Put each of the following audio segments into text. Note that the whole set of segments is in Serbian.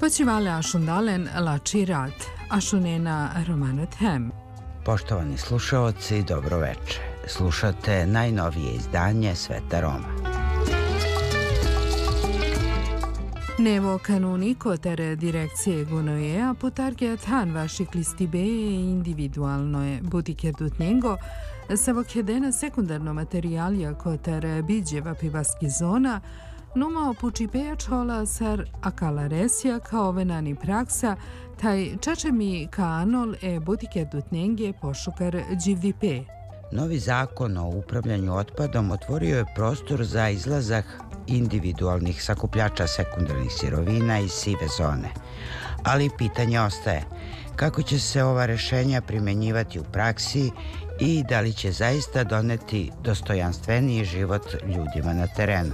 Počivale ašundalen lači rad, ašunena romanot hem. Poštovani slušaoci, dobro veče. Slušate najnovije izdanje Sveta Roma. Nevo kanuni kotere direkcije gunoje, a potarget han vaši klistibeje individualnoje butikerdut njego, savokjedena sekundarno materialija kotere biđeva pivaski zona, numa opučipejač hola sar akala resija kao venani praksa, taj čačemi kanol butikerdut njenge pošukar dživdipe. Novi zakon o upravljanju otpadom otvorio je prostor za izlazak individualnih sakupljača sekundarnih sirovina iz sive zone. Ali pitanje ostaje kako će se ova rešenja primenjivati u praksi i da li će zaista doneti dostojanstveniji život ljudima na terenu.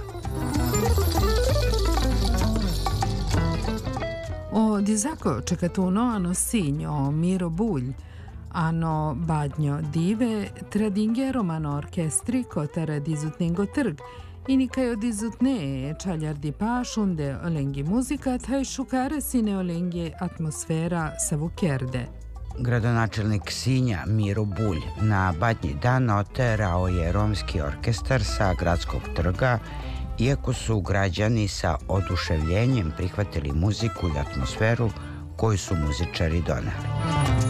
O dizako čekatuno ano sinjo Miro Bulj, ano badnjo dive tradinge romano orkestri kotara dizutnengo trg i nikaj odizutne čaljardi pašunde olengi muzika taj šukare sine olengi atmosfera savukerde. Gradonačelnik Sinja Miro Bulj na badnji dan oterao je romski orkestar sa gradskog trga, iako su građani sa oduševljenjem prihvatili muziku i atmosferu koju su muzičari doneli.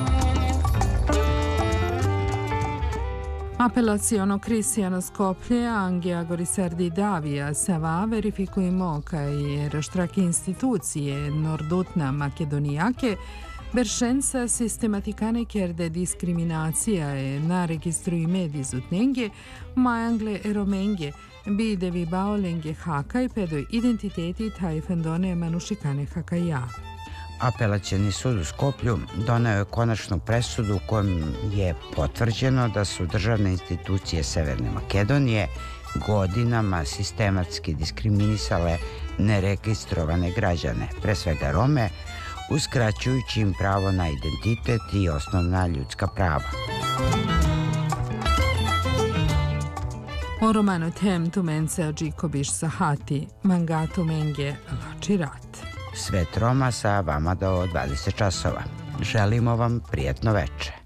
Apelaciono Cristiano Skoplje, Angija Gorisardi Davija, Sava verifikujemo kaj raštrake institucije Nordutna Makedonijake, Beršenca sistematikane kerde diskriminacija je na registru i medizutnenge, majangle eromenge, bidevi baolenge haka i pedoj identiteti taj fendone manušikane hakaja. Apelacioni sud u Skoplju doneo je konačnu presudu kojom je potvrđeno da su državne institucije Severne Makedonije godinama sistematski diskriminisale neregistrovane građane, pre svega Rome, uskraćujući im pravo na identitet i osnovna ljudska prava. O romano tem tumenca Đikobiš Sahati, mangato menge lači rat. Svet Roma sa vama do 20 časova. Želimo vam prijatno veče.